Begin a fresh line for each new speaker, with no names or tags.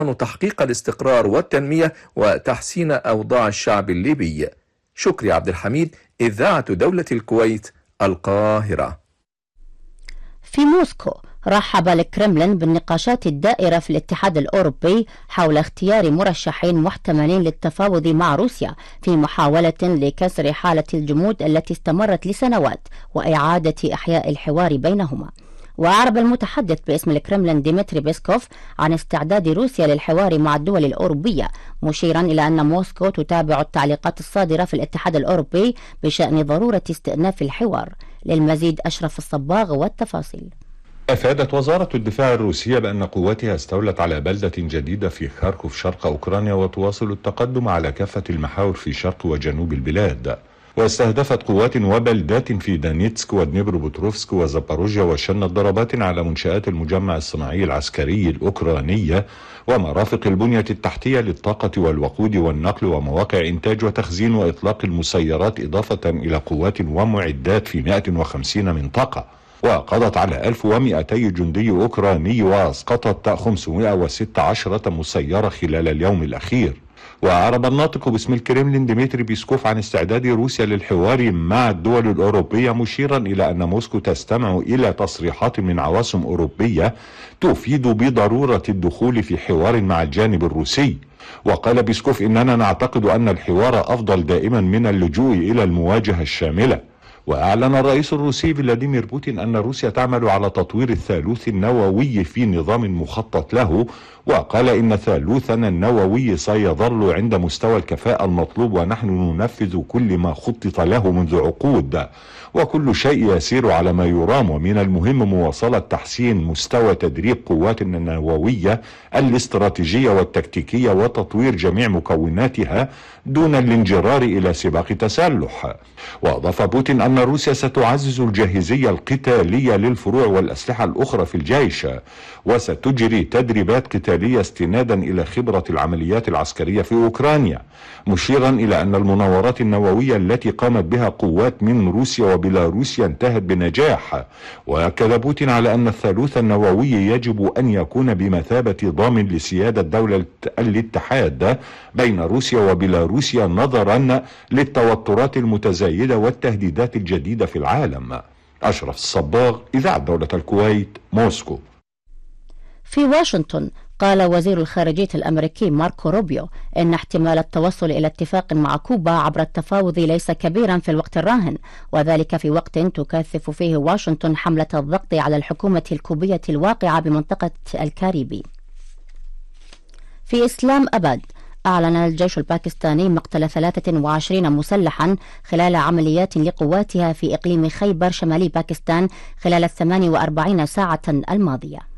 تحقيق الاستقرار والتنمية وتحسين أوضاع الشعب الليبي. شكري عبد الحميد، إذاعة دولة الكويت، القاهرة.
في موسكو، رحب الكرملين بالنقاشات الدائرة في الاتحاد الأوروبي حول اختيار مرشحين محتملين للتفاوض مع روسيا في محاولة لكسر حالة الجمود التي استمرت لسنوات وإعادة إحياء الحوار بينهما. وأعرب المتحدث باسم الكرملين ديمتري بيسكوف عن استعداد روسيا للحوار مع الدول الأوروبية، مشيرا إلى أن موسكو تتابع التعليقات الصادرة في الاتحاد الأوروبي بشأن ضرورة استئناف الحوار. للمزيد أشرف الصباغ والتفاصيل.
أفادت وزارة الدفاع الروسية بأن قواتها استولت على بلدة جديدة في خاركوف شرق أوكرانيا، وتواصل التقدم على كافة المحاور في شرق وجنوب البلاد. واستهدفت قوات وبلدات في دانيتسك ودنيبروبتروفسك وزاباروجيا، وشنت ضربات على منشآت المجمع الصناعي العسكري الأوكرانية ومرافق البنية التحتية للطاقة والوقود والنقل ومواقع إنتاج وتخزين وإطلاق المسيرات، إضافة إلى قوات ومعدات في 150 منطقة. وقضت على 1200 جندي أوكراني وأسقطت 516 مسيرة خلال اليوم الأخير. وأعرب الناطق باسم الكرملين ديمتري بيسكوف عن استعداد روسيا للحوار مع الدول الأوروبية، مشيرا إلى أن موسكو تستمع إلى تصريحات من عواصم أوروبية تفيد بضرورة الدخول في حوار مع الجانب الروسي. وقال بيسكوف: إننا نعتقد أن الحوار أفضل دائما من اللجوء إلى المواجهة الشاملة. وأعلن الرئيس الروسي فلاديمير بوتين أن روسيا تعمل على تطوير الثالوث النووي في نظام مخطط له، وقال: إن ثالوثنا النووي سيظل عند مستوى الكفاءة المطلوب، ونحن ننفذ كل ما خطط له منذ عقود، وكل شيء يسير على ما يرام، ومن المهم مواصلة تحسين مستوى تدريب قواتنا النووية الاستراتيجية والتكتيكية وتطوير جميع مكوناتها دون الانجرار إلى سباق تسلح. وأضاف بوتين أن روسيا ستعزز الجاهزية القتالية للفروع والأسلحة الأخرى في الجيش، وستجري تدريبات قتالية استنادا إلى خبرة العمليات العسكرية في أوكرانيا، مشيرا إلى أن المناورات النووية التي قامت بها قوات من روسيا وبيلاروسيا انتهت بنجاح. وأكد بوتين على أن الثالوث النووي يجب أن يكون بمثابة ضامن لسيادة دولة الاتحاد بين روسيا وبيلاروسيا، نظرا للتوترات المتزايدة والتهديدات الجديدة في العالم. أشرف الصباغ، إذاعة دولة الكويت، موسكو.
في واشنطن، قال وزير الخارجية الأمريكي ماركو روبيو إن احتمال التوصل إلى اتفاق مع كوبا عبر التفاوض ليس كبيرا في الوقت الراهن، وذلك في وقت تكثف فيه واشنطن حملة الضغط على الحكومة الكوبية الواقعة بمنطقة الكاريبي. في إسلام أباد، أعلن الجيش الباكستاني مقتل 23 مسلحا خلال عمليات لقواتها في إقليم خيبر شمالي باكستان خلال 48 ساعة الماضية.